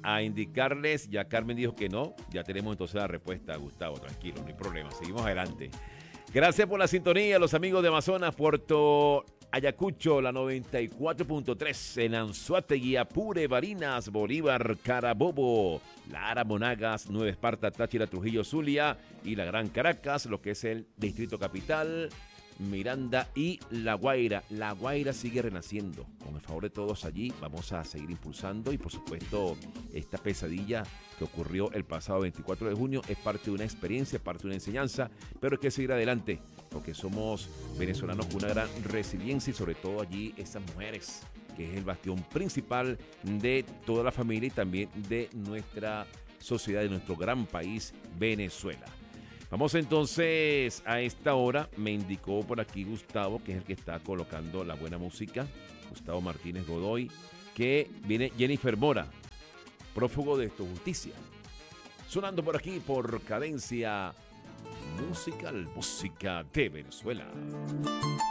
a indicarles, ya Carmen dijo que no, ya tenemos entonces la respuesta, Gustavo, tranquilo, no hay problema, seguimos adelante. Gracias por la sintonía, los amigos de Amazonas, Puerto Ayacucho, la 94.3, en Anzoátegui, Apure, Barinas, Bolívar, Carabobo, Lara, Monagas, Nueva Esparta, Táchira, Trujillo, Zulia y la Gran Caracas, lo que es el Distrito Capital, Miranda y La Guaira. La Guaira sigue renaciendo. Con el favor de todos allí vamos a seguir impulsando y por supuesto esta pesadilla que ocurrió el pasado 24 de junio es parte de una experiencia, parte de una enseñanza, pero hay que seguir adelante porque somos venezolanos con una gran resiliencia y sobre todo allí esas mujeres que es el bastión principal de toda la familia y también de nuestra sociedad, de nuestro gran país Venezuela. Vamos entonces a esta hora, me indicó por aquí Gustavo, que es el que está colocando la buena música, Gustavo Martínez Godoy, que viene Jennifer Mora, prófugo de justicia, sonando por aquí por Cadencia Musical, música de Venezuela.